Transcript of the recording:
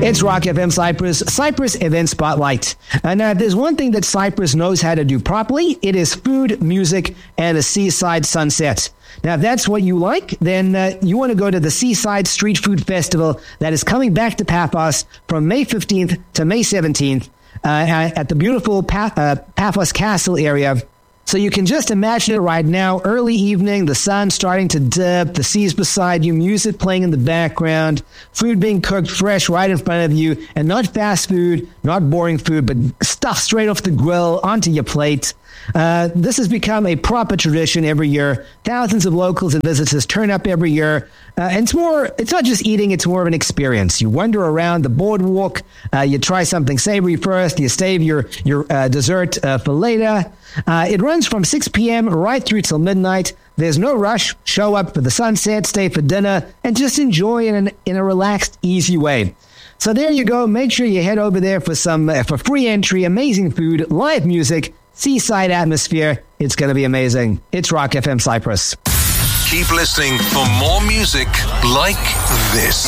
It's Rock FM Cyprus Event Spotlight. Now, if there's one thing that Cyprus knows how to do properly, it is food, music, and a seaside sunset. Now, if that's what you like, then you want to go to the Seaside Street Food Festival that is coming back to Paphos from May 15th to May 17th at the beautiful Paphos Castle area. So you can just imagine it right now, early evening, the sun starting to dip, the seas beside you, music playing in the background, food being cooked fresh right in front of you, and not fast food, not boring food, but stuff straight off the grill onto your plate. This has become a proper tradition every year. Thousands of locals and visitors turn up every year. And it's not just eating, it's more of an experience. You wander around the boardwalk, you try something savory first, you save your dessert for later. It runs from 6 p.m. right through till midnight. There's no rush. Show up for the sunset, stay for dinner, and just enjoy in a relaxed, easy way. So there you go. Make sure you head over there for for free entry, amazing food, live music, seaside atmosphere. It's going to be amazing. It's Rock FM Cyprus. Keep listening for more music like this.